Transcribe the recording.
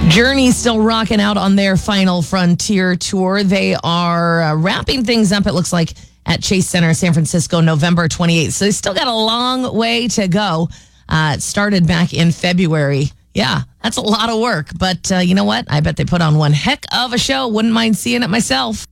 Journey still rocking out on their Final Frontier tour. They are wrapping things up, it looks like, at Chase Center, San Francisco, November 28th. So they still got a long way to go. It started back in February. Yeah, that's a lot of work. But you know what? I bet they put on one heck of a show. Wouldn't mind seeing it myself.